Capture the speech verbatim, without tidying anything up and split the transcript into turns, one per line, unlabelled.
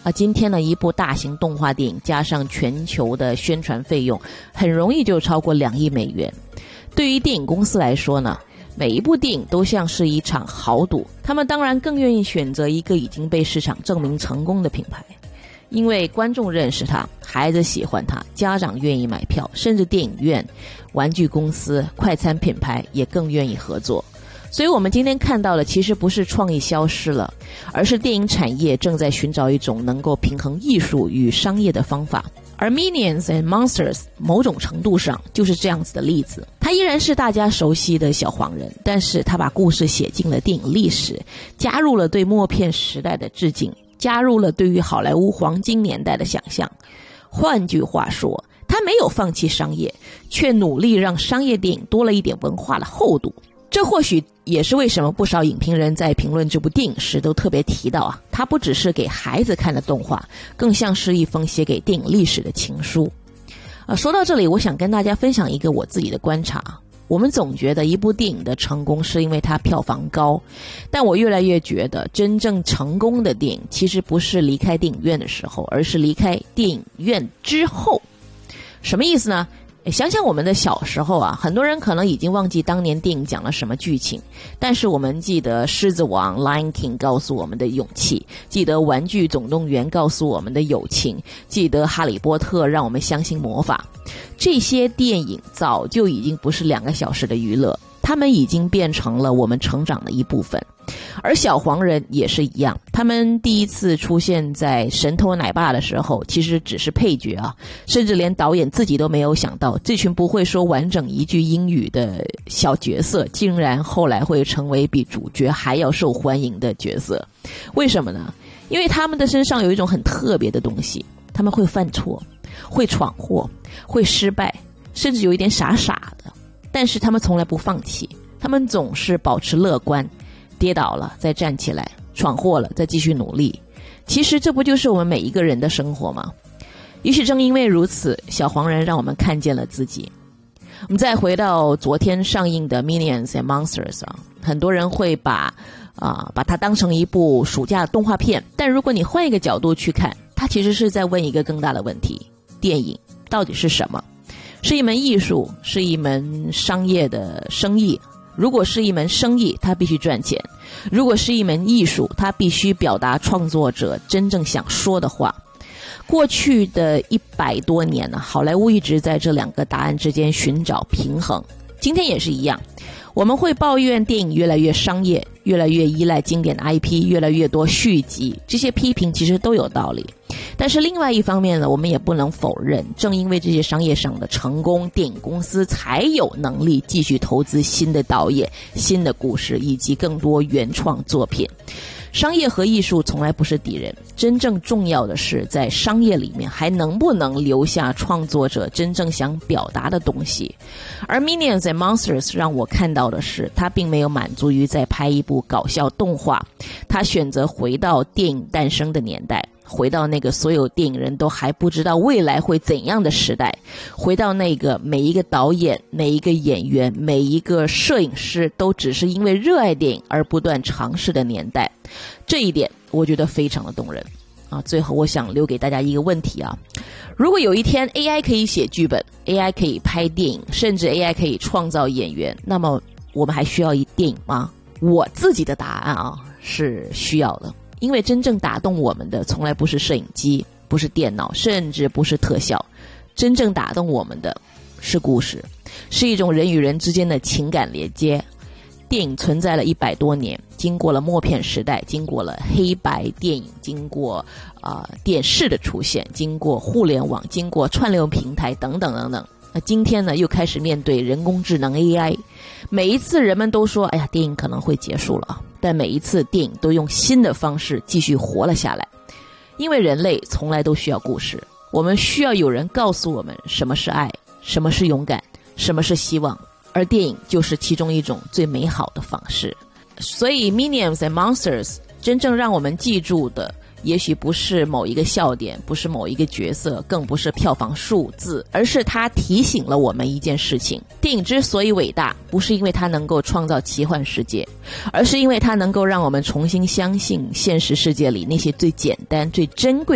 啊，今天呢，一部大型动画电影加上全球的宣传费用，很容易就超过两亿美元。对于电影公司来说呢，每一部电影都像是一场豪赌，他们当然更愿意选择一个已经被市场证明成功的品牌，因为观众认识它，孩子喜欢它，家长愿意买票，甚至电影院、玩具公司、快餐品牌也更愿意合作。所以我们今天看到的其实不是创意消失了，而是电影产业正在寻找一种能够平衡艺术与商业的方法。而 Minions and Monsters 某种程度上就是这样子的例子，它依然是大家熟悉的小黄人，但是它把故事写进了电影历史，加入了对默片时代的致敬，加入了对于好莱坞黄金年代的想象。换句话说，它没有放弃商业，却努力让商业电影多了一点文化的厚度。这或许也是为什么不少影评人在评论这部电影时都特别提到啊，它不只是给孩子看的动画，更像是一封写给电影历史的情书。呃，说到这里，我想跟大家分享一个我自己的观察。我们总觉得一部电影的成功是因为它票房高，但我越来越觉得真正成功的电影其实不是离开电影院的时候，而是离开电影院之后。什么意思呢？想想我们的小时候啊，很多人可能已经忘记当年电影讲了什么剧情，但是我们记得《狮子王》Lion King 告诉我们的勇气，记得《玩具总动员》告诉我们的友情，记得《哈利波特》让我们相信魔法。这些电影早就已经不是两个小时的娱乐，他们已经变成了我们成长的一部分。而小黄人也是一样，他们第一次出现在神偷奶爸的时候其实只是配角啊，甚至连导演自己都没有想到这群不会说完整一句英语的小角色竟然后来会成为比主角还要受欢迎的角色。为什么呢？因为他们的身上有一种很特别的东西，他们会犯错，会闯祸，会失败，甚至有一点傻傻的，但是他们从来不放弃，他们总是保持乐观，跌倒了再站起来，闯祸了再继续努力。其实这不就是我们每一个人的生活吗？也许正因为如此，小黄人让我们看见了自己。我们再回到昨天上映的 Minions and Monsters 啊，很多人会把啊把它当成一部暑假动画片，但如果你换一个角度去看，它其实是在问一个更大的问题：电影到底是什么？是一门艺术，是一门商业的生意。如果是一门生意，它必须赚钱；如果是一门艺术，它必须表达创作者真正想说的话。过去的一百多年呢，好莱坞一直在这两个答案之间寻找平衡。今天也是一样，我们会抱怨电影越来越商业，越来越依赖经典的 I P， 越来越多续集，这些批评其实都有道理。但是另外一方面呢，我们也不能否认，正因为这些商业上的成功，电影公司才有能力继续投资新的导演、新的故事以及更多原创作品。商业和艺术从来不是敌人，真正重要的是在商业里面还能不能留下创作者真正想表达的东西。而 Minions and Monsters 让我看到的是，他并没有满足于再拍一部搞笑动画，他选择回到电影诞生的年代，回到那个所有电影人都还不知道未来会怎样的时代，回到那个每一个导演、每一个演员、每一个摄影师都只是因为热爱电影而不断尝试的年代。这一点我觉得非常的动人啊！最后我想留给大家一个问题啊，如果有一天 A I 可以写剧本， A I 可以拍电影，甚至 A I 可以创造演员，那么我们还需要一电影吗？我自己的答案啊是需要的。因为真正打动我们的从来不是摄影机，不是电脑，甚至不是特效，真正打动我们的是故事，是一种人与人之间的情感连接。电影存在了一百多年，经过了默片时代，经过了黑白电影，经过啊、呃、电视的出现，经过互联网，经过串流平台等等等等。那今天呢，又开始面对人工智能 A I。每一次人们都说，哎呀，电影可能会结束了啊，但每一次电影都用新的方式继续活了下来。因为人类从来都需要故事，我们需要有人告诉我们什么是爱，什么是勇敢，什么是希望。而电影就是其中一种最美好的方式。所以 Minions and Monsters 真正让我们记住的也许不是某一个笑点，不是某一个角色，更不是票房数字，而是它提醒了我们一件事情：电影之所以伟大，不是因为它能够创造奇幻世界，而是因为它能够让我们重新相信现实世界里那些最简单最珍贵